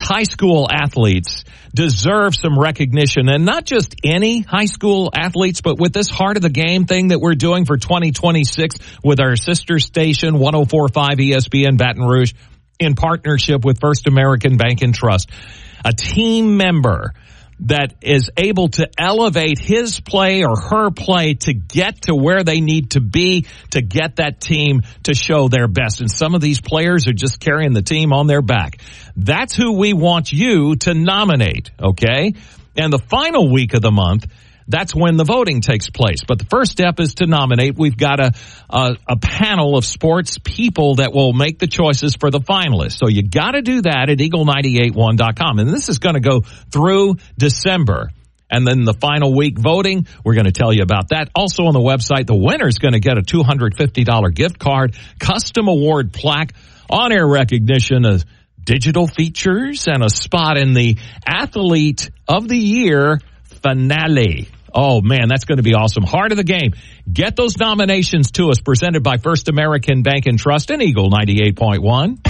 high school athletes deserve some recognition, and not just any high school athletes, but with this Heart of the Game thing that we're doing for 2026 with our sister station 104.5 ESPN Baton Rouge in partnership with First American Bank and Trust. A team member that is able to elevate his play or her play to get to where they need to be to get that team to show their best. And some of these players are just carrying the team on their back. That's who we want you to nominate, okay? And the final week of the month, that's when the voting takes place. But the first step is to nominate. We've got a panel of sports people that will make the choices for the finalists. So you got to do that at eagle981.com. And this is going to go through December. And then the final week voting, we're going to tell you about that. Also on the website, the winner's going to get a $250 gift card, custom award plaque, on-air recognition, digital features, and a spot in the Athlete of the Year finale. Oh, man, that's going to be awesome. Heart of the Game. Get those nominations to us, presented by First American Bank and Trust and Eagle 98.1.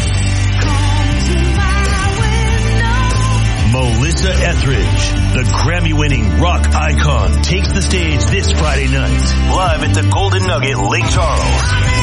Melissa Etheridge, the Grammy-winning rock icon, takes the stage this Friday night, live at the Golden Nugget, Lake Charles.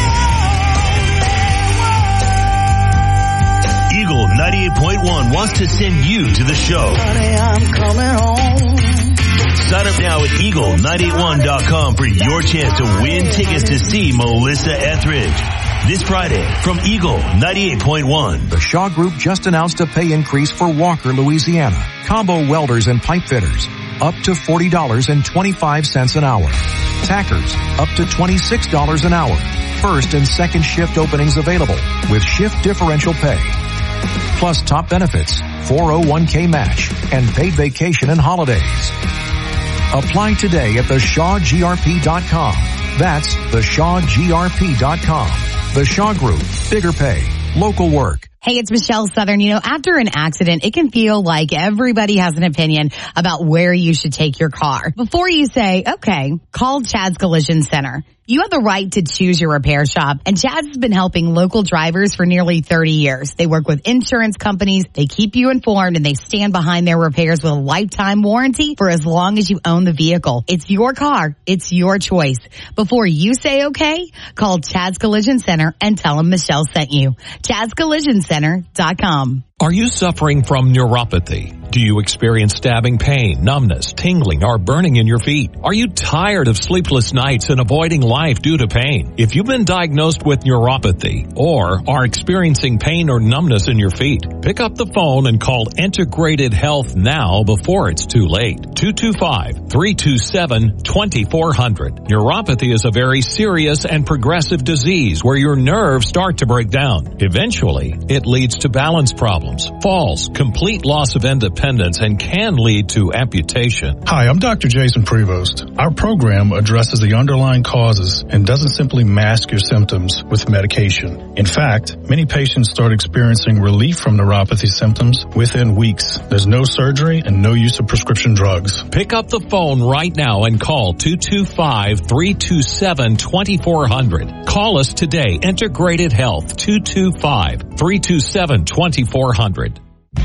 Eagle 98.1 wants to send you to the show. Honey, I'm coming home. Sign up now at eagle981.com for your chance to win tickets to see Melissa Etheridge this Friday from Eagle 98.1. The Shaw Group just announced a pay increase for Walker, Louisiana. Combo welders and pipe fitters, up to $40.25 an hour. Tackers, up to $26 an hour. First and second shift openings available with shift differential pay. Plus top benefits, 401k match, and paid vacation and holidays. Apply today at theshawgrp.com. That's theshawgrp.com. The Shaw Group. Bigger pay. Local work. Hey, it's Michelle Southern. You know, after an accident, it can feel like everybody has an opinion about where you should take your car. Before you say, okay, call Chad's Collision Center. You have the right to choose your repair shop, and Chad's has been helping local drivers for nearly 30 years. They work with insurance companies, they keep you informed, and they stand behind their repairs with a lifetime warranty for as long as you own the vehicle. It's your car. It's your choice. Before you say okay, call Chad's Collision Center and tell them Michelle sent you. Chad'sCollisionCenter.com. Are you suffering from neuropathy? Do you experience stabbing pain, numbness, tingling, or burning in your feet? Are you tired of sleepless nights and avoiding life due to pain? If you've been diagnosed with neuropathy or are experiencing pain or numbness in your feet, pick up the phone and call Integrated Health now before it's too late. 225-327-2400. Neuropathy is a very serious and progressive disease where your nerves start to break down. Eventually, it leads to balance problems, falls, complete loss of independence, and can lead to amputation. Hi, I'm Dr. Jason Prevost. Our program addresses the underlying causes and doesn't simply mask your symptoms with medication. In fact, many patients start experiencing relief from neuropathy symptoms within weeks. There's no surgery and no use of prescription drugs. Pick up the phone right now and call 225-327-2400. Call us today. Integrated Health, 225-327-2400.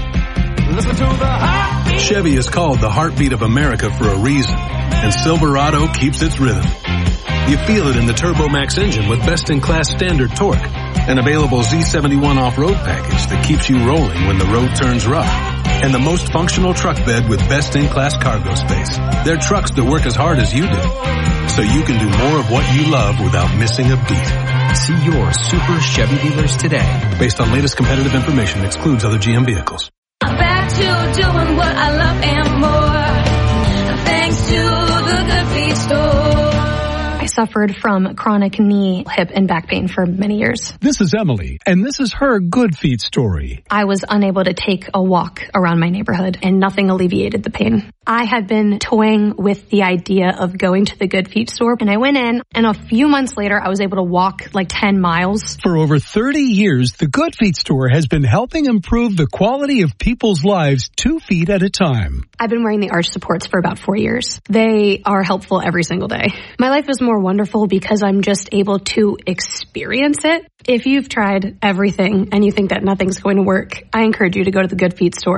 Chevy is called the heartbeat of America for a reason, and Silverado keeps its rhythm. You feel it in the TurboMax engine with best-in-class standard torque, an available Z71 off-road package that keeps you rolling when the road turns rough, and the most functional truck bed with best-in-class cargo space. They're trucks that work as hard as you do, so you can do more of what you love without missing a beat. See your Super Chevy dealers today. Based on latest competitive information, excludes other GM vehicles. Back to doing what I love and more, thanks to the Good Feet store. I suffered from chronic knee, hip, and back pain for many years. This is Emily, and this is her Good Feet story. I was unable to take a walk around my neighborhood, and nothing alleviated the pain. I had been toying with the idea of going to the Good Feet store, and I went in, and a few months later, I was able to walk like 10 miles. For over 30 years, the Good Feet store has been helping improve the quality of people's lives 2 feet at a time. I've been wearing the arch supports for about 4 years. They are helpful every single day. My life is more wonderful because I'm just able to experience it. If you've tried everything and you think that nothing's going to work, I encourage you to go to the Good Feet store.